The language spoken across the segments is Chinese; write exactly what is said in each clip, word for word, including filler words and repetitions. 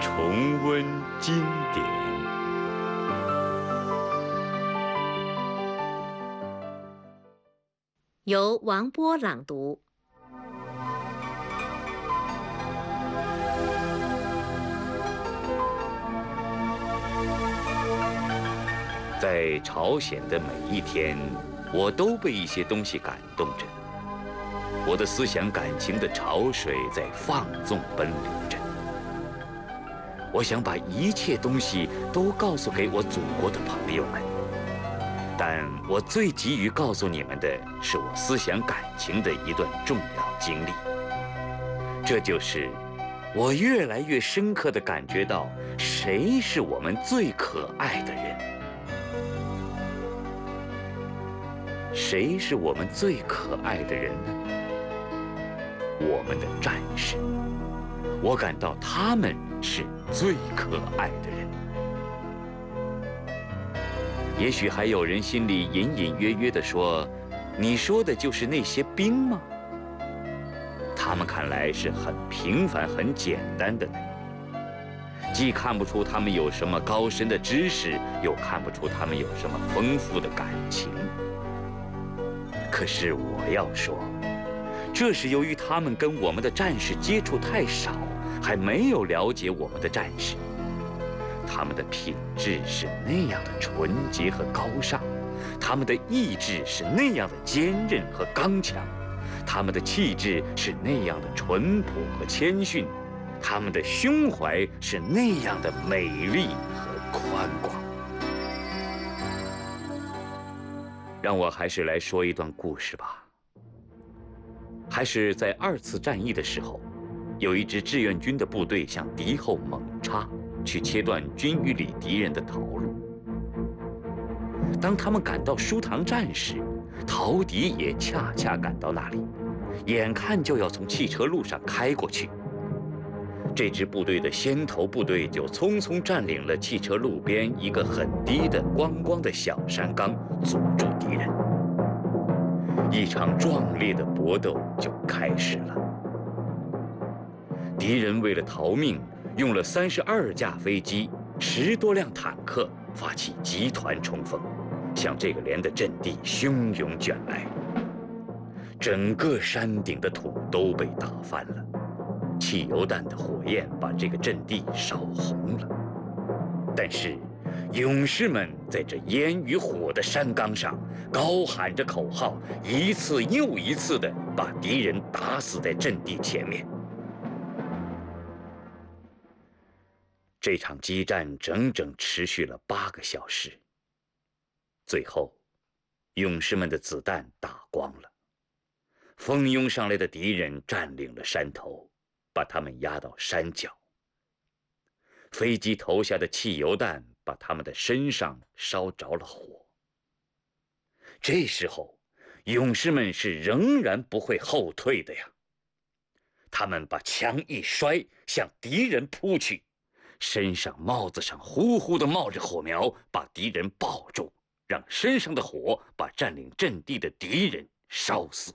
重温经典。 由王波朗读。 在朝鲜的每一天，我都被一些东西感动着。我的思想感情的潮水在放纵奔流着。我想把一切东西都告诉给我祖国的朋友们，但我最急于告诉你们的是我思想感情的一段重要经历。这就是我越来越深刻地感觉到，谁是我们最可爱的人。谁是我们最可爱的人呢？我们的战士。我感到他们是最可爱的人。也许还有人心里隐隐约约地说，你说的就是那些兵吗？他们看来是很平凡很简单的呢，既看不出他们有什么高深的知识，又看不出他们有什么丰富的感情。可是我要说，这是由于他们跟我们的战士接触太少，还没有了解我们的战士。他们的品质是那样的纯洁和高尚，他们的意志是那样的坚韧和刚强，他们的气质是那样的淳朴和谦逊，他们的胸怀是那样的美丽和宽广。让我还是来说一段故事吧。还是在二次战役的时候，有一支志愿军的部队向敌后猛插，去切断军ü里敌人的逃路。当他们赶到舒塘站时，逃敌也恰恰赶到那里，眼看就要从汽车路上开过去。这支部队的先头部队就匆匆占领了汽车路边一个很低的光光的小山岗，阻住敌人。一场壮烈的搏斗就开始了。敌人为了逃命，用了三十二架飞机、十多辆坦克，发起集团冲锋，向这个连的阵地汹涌卷来。整个山顶的土都被打翻了。汽油弹的火焰把这个阵地烧红了，但是勇士们在这烟与火的山岗上高喊着口号，一次又一次地把敌人打死在阵地前面。这场激战整整持续了八个小时，最后勇士们的子弹打光了，蜂拥上来的敌人占领了山头，把他们压到山脚。飞机投下的汽油弹把他们的身上烧着了火。这时候，勇士们是仍然不会后退的呀。他们把枪一摔，向敌人扑去，身上帽子上呼呼地冒着火苗，把敌人抱住，让身上的火把占领阵地的敌人烧死。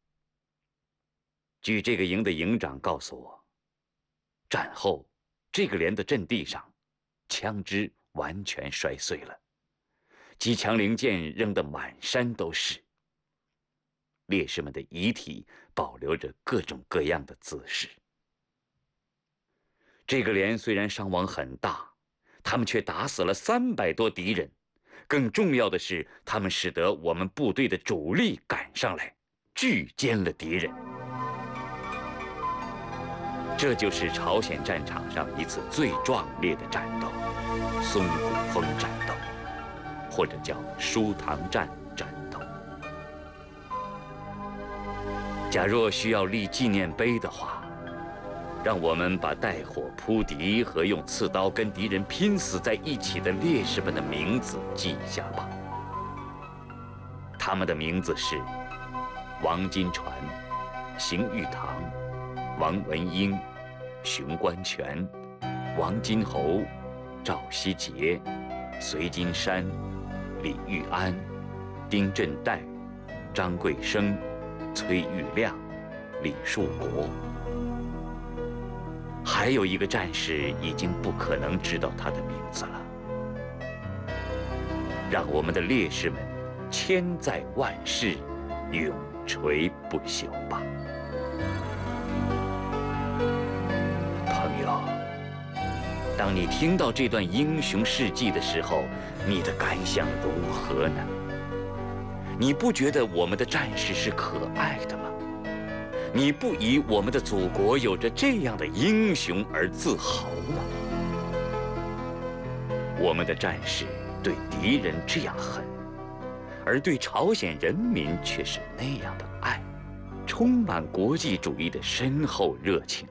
据这个营的营长告诉我，战后这个连的阵地上，枪支完全摔碎了，机枪零件扔得满山都是。烈士们的遗体保留着各种各样的姿势。这个连虽然伤亡很大，他们却打死了三百多敌人。更重要的是，他们使得我们部队的主力赶上来，拒歼了敌人。这就是朝鲜战场上一次最壮烈的战斗——松骨峰战斗，或者叫舒塘站战斗。假若需要立纪念碑的话，让我们把带火扑敌和用刺刀跟敌人拼死在一起的烈士们的名字记下吧。他们的名字是王金传、邢玉堂、王文英、熊关全、王金侯、赵希杰、隋金山、李玉安、丁振岱、张贵生、崔玉亮、李树国。 还有一个战士已经不可能知道他的名字了。让我们的烈士们千载万世，永垂不朽吧。朋友，当你听到这段英雄事迹的时候，你的感想如何呢？你不觉得我们的战士是可爱的吗？你不以我们的祖国有着这样的英雄而自豪吗？我们的战士对敌人这样狠，而对朝鲜人民却是那样的爱，充满国际主义的深厚热情。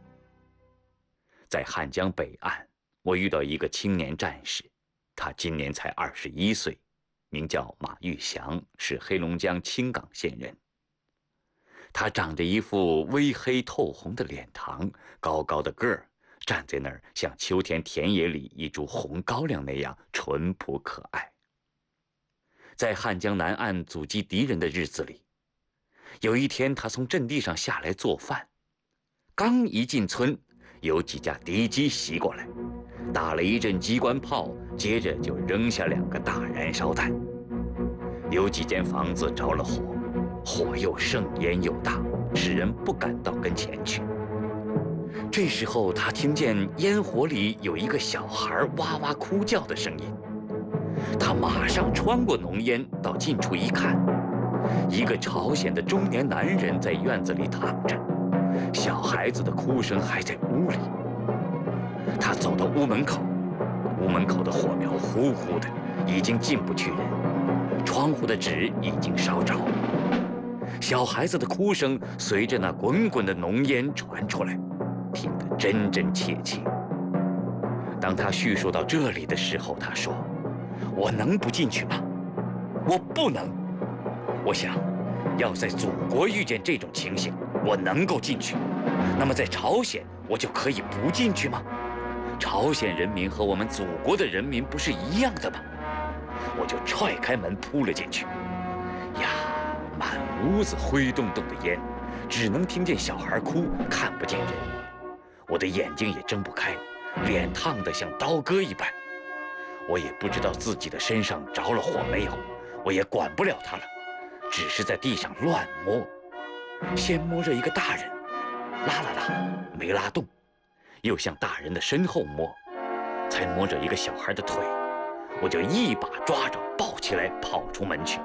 在汉江北岸，我遇到一个青年战士，他今年才二十一岁，名叫马玉祥，是黑龙江青冈县人。他长着一副微黑透红的脸庞，高高的个儿，站在那儿像秋天田野里一株红高粱那样淳朴可爱。在汉江南岸阻击敌人的日子里，有一天他从阵地上下来做饭，刚一进村，有几架敌机袭过来，打了一阵机关炮，接着就扔下两个大燃烧弹。有几间房子着了火，火又盛烟又大，使人不敢到跟前去。这时候他听见烟火里有一个小孩哇哇哭叫的声音，他马上穿过浓烟到近处一看，一个朝鲜的中年男人在院子里躺着，小孩子的哭声还在屋里。他走到屋门口，屋门口的火苗呼呼的，已经进不去人，窗户的纸已经烧着，小孩子的哭声随着那滚滚的浓烟传出来，听得真真切切。当他叙述到这里的时候，他说：“我能不进去吗？我不能。我想，要在祖国遇见这种情形，我能够进去，那么在朝鲜，我就可以不进去吗？朝鲜人民和我们祖国的人民不是一样的吗？”我就踹开门扑了进去。呀，满屋子灰洞洞的烟，只能听见小孩哭，看不见人。我的眼睛也睁不开，脸烫得像刀割一般。我也不知道自己的身上着了火没有，我也管不了他了，只是在地上乱摸，先摸着一个大人，拉了拉，没拉动，又向大人的身后摸，才摸着一个小孩的腿，我就一把抓着，抱起来跑出门去。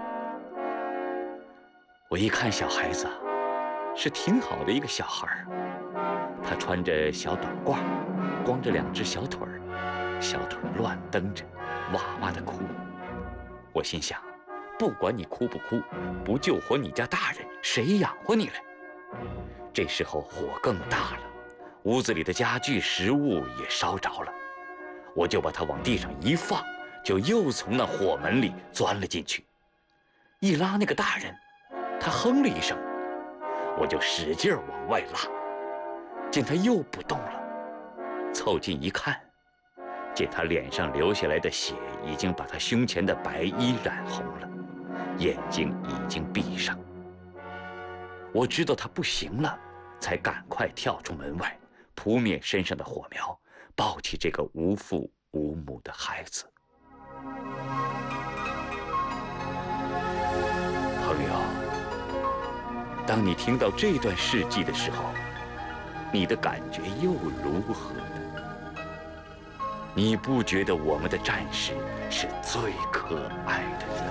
我一看小孩子，是挺好的一个小孩，他穿着小短褂，光着两只小腿儿，小腿乱蹬着，哇哇的哭。我心想，不管你哭不哭，不救活你家大人，谁养活你来？这时候火更大了，屋子里的家具食物也烧着了，我就把他往地上一放，就又从那火门里钻了进去。一拉那个大人，他哼了一声，我就使劲往外拉，见他又不动了，凑近一看，见他脸上流下来的血已经把他胸前的白衣染红了，眼睛已经闭上。我知道他不行了，才赶快跳出门外，扑灭身上的火苗，抱起这个无父无母的孩子。朋友，当你听到这段事迹的时候，你的感觉又如何呢？你不觉得我们的战士是最可爱的人